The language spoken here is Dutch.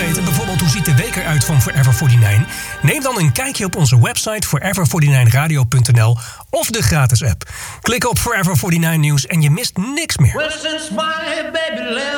weten, bijvoorbeeld hoe ziet de week eruit van Forever 49? Neem dan een kijkje op onze website forever49radio.nl of de gratis app. Klik op Forever 49 Nieuws en je mist niks meer. Well, since my baby left